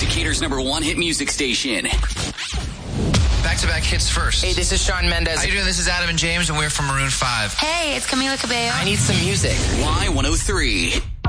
Decatur's #1 hit music station. Back-to-back hits first. Hey, this is Shawn Mendes. How you doing? This is Adam and James, and we're from Maroon 5. Hey, it's Camila Cabello. I need some music. Y103.